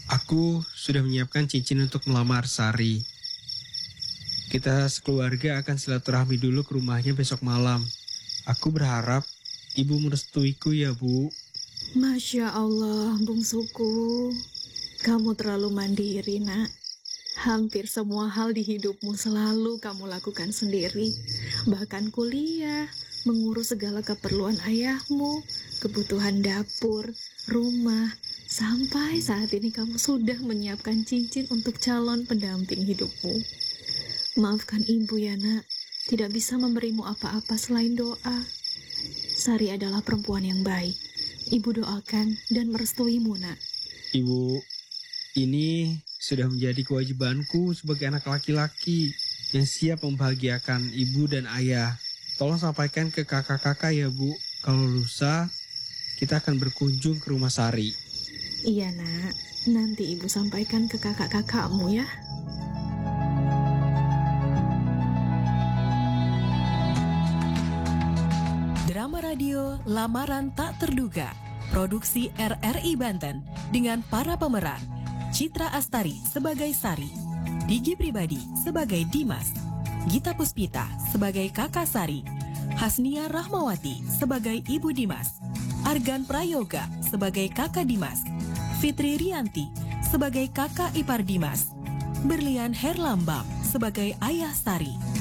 Aku sudah menyiapkan cincin untuk melamar Sari. Kita sekeluarga akan silaturahmi dulu ke rumahnya besok malam. Aku berharap ibu merestuiku ya, Bu. Masya Allah, bungsuku. Kamu terlalu mandiri, nak. Hampir semua hal di hidupmu selalu kamu lakukan sendiri. Bahkan kuliah, mengurus segala keperluan ayahmu, kebutuhan dapur, rumah. Sampai saat ini kamu sudah menyiapkan cincin untuk calon pendamping hidupmu. Maafkan ibu ya, nak. Tidak bisa memberimu apa-apa selain doa. Sari adalah perempuan yang baik. Ibu doakan dan merestuimu, nak. Ibu, ini sudah menjadi kewajibanku sebagai anak laki-laki yang siap membahagiakan ibu dan ayah. Tolong sampaikan ke kakak-kakak ya, Bu. Kalau lusa, kita akan berkunjung ke rumah Sari. Iya, nak. Nanti ibu sampaikan ke kakak-kakakmu ya. Drama radio Lamaran Tak Terduga, produksi RRI Banten dengan para pemeran Citra Astari sebagai Sari, Digi Pribadi sebagai Dimas, Gita Puspita sebagai Kakak Sari, Hasnia Rahmawati sebagai Ibu Dimas, Argan Prayoga sebagai Kakak Dimas, Fitri Rianti sebagai Kakak Ipar Dimas, Berlian Herlambang sebagai Ayah Sari.